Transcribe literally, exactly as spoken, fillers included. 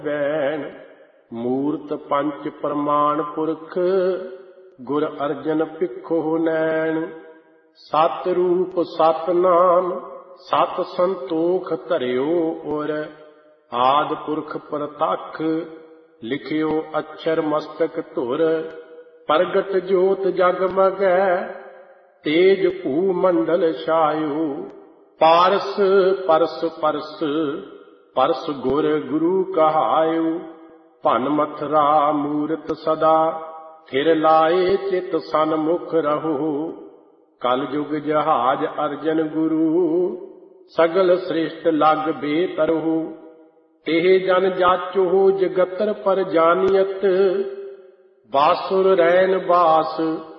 ਬੈਣ। ਮੂਰਤ ਪੰਚ ਪ੍ਰਮਾਣ ਪੁਰਖ ਗੁਰ ਅਰਜਨ ਭਿੱਖੋ ਨੈਣ। ਸਤ ਰੂਪ ਸਤ ਨਾਮ ਸਤ ਸੰਤੋਖ ਧਰਿਓ ਉਰ। ਆਦਿ ਪੁਰਖ ਪ੍ਰਤੱਖ ਲਿਖਿਓ ਅਛਰ ਮਸਤਕ ਧੁਰ। ਪ੍ਰਗਟ ਜੋਤ ਜਗਮਗੈ ਤੇਜ ਭੂ ਮੰਡਲ ਛਾਇਓ। ਪਾਰਸ ਪਰਸ ਪਰਸ ਪਰਸ ਗੁਰ ਗੁਰੂ ਕਹਾਇਓ। ਭਨ ਮਥਰਾ ਮੂਰਤ ਸਦਾ ਫਿਰ ਲਾਏ ਚਿਤ ਸਨਮੁਖ ਰਹੋ। ਕਲ ਯੁਗ ਜਹਾਜ ਅਰਜਨ ਗੁਰੂ ਸਗਲ ਸ੍ਰਿਸ਼ਟ ਲਗ ਬੇਤਰਹੁ। ਇਹ ਜਨ ਜਾਚੋ ਜਗਤਰ ਪਰ ਜਾਨੀਅਤ। ਬਾਸੁਰ ਰੈਨ ਬਾਸ